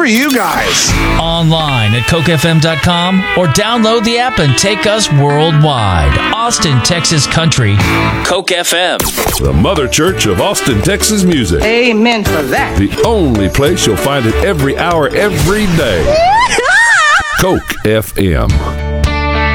are you guys? Online at cokefm.com or download the app and take us worldwide. Austin, Texas Country, Coke FM. The Mother Church of Austin, Texas music. Amen for that. The only place you'll find it every hour, every day. Coke FM.